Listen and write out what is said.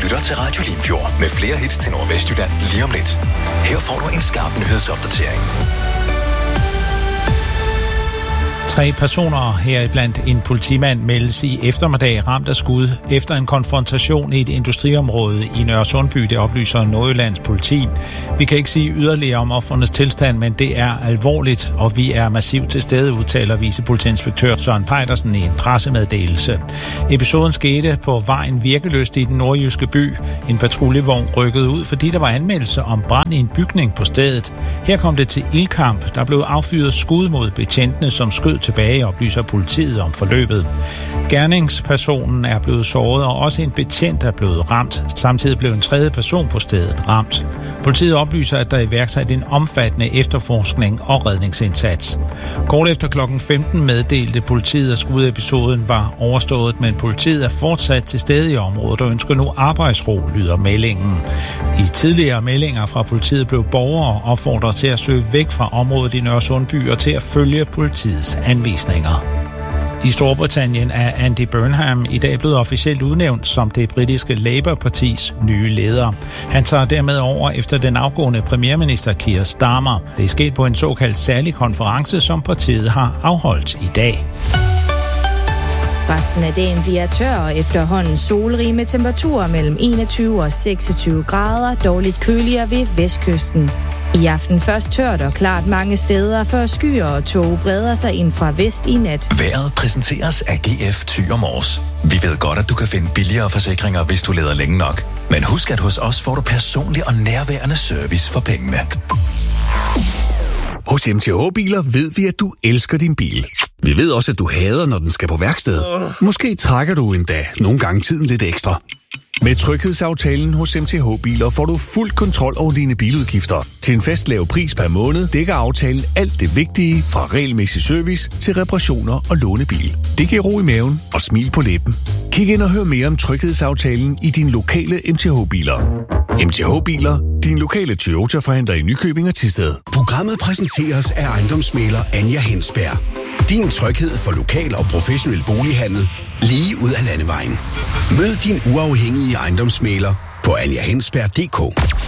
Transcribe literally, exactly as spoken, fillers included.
lytter til Radio Limfjord med flere hits til Nordvestjylland lige om lidt. Her får du en skarp nyhedsopdatering. Tre personer, heriblandt en politimand, meldes i eftermiddag ramt af skud efter en konfrontation i et industriområde i Nørresundby, det oplyser Nordjyllands politi. Vi kan ikke sige yderligere om ofrenes tilstand, men det er alvorligt, og vi er massivt til stede, udtaler vicepolitiinspektør Søren Pejdersen i en pressemeddelelse. Episoden skete på vejen Virkeløst i den nordjyske by. En patruljevogn rykkede ud, fordi der var anmeldelse om brand i en bygning på stedet. Her kom det til ildkamp. Der blev affyret skud mod betjentene, som skød tilbage, oplyser politiet om forløbet. Gerningspersonen er blevet såret, og også en betjent er blevet ramt. Samtidig blev en tredje person på stedet ramt. Politiet oplyser, at der er iværksat en omfattende efterforskning og redningsindsats. Kort efter klokken femten meddelte politiet, at skudepisoden var overstået, men politiet er fortsat til stede i området og ønsker nu arbejdsro, lyder meldingen. I tidligere meldinger fra politiet blev borgere opfordret til at søge væk fra området i Nørresundby og til at følge politiets anvisninger. I Storbritannien er Andy Burnham i dag blevet officielt udnævnt som det britiske Labour-partis nye leder. Han tager dermed over efter den afgående premierminister Keir Starmer. Det er sket på en såkaldt særlig konference, som partiet har afholdt i dag. Resten af dagen bliver tør og efterhånden solrig med temperaturer mellem enogtyve og seksogtyve grader, dårligt køligere ved vestkysten. I aften først tørt og klart mange steder, før skyer og tåge breder sig ind fra vest i nat. Vejret præsenteres af G F Thyre Mors. Vi ved godt, at du kan finde billigere forsikringer, hvis du leder længe nok. Men husk, at hos os får du personlig og nærværende service for pengene. Hos M T H-biler ved vi, at du elsker din bil. Vi ved også, at du hader, når den skal på værksted. Måske trækker du endda nogle gange tiden lidt ekstra. Med tryghedsaftalen hos M T H-biler får du fuld kontrol over dine biludgifter. Til en fast lav pris per måned dækker aftalen alt det vigtige fra regelmæssig service til reparationer og lånebil. Det giver ro i maven og smil på læben. Kig ind og hør mere om tryghedsaftalen i din lokale M T H-biler. M T H-biler, din lokale Toyota-forhandler i Nykøbing og Thisted. Programmet præsenteres af ejendomsmægler Anja Hensberg. Din tryghed for lokal og professionel bolighandel lige ud af landevejen. Mød din uafhængige ejendomsmægler på anja hensberg punktum d k.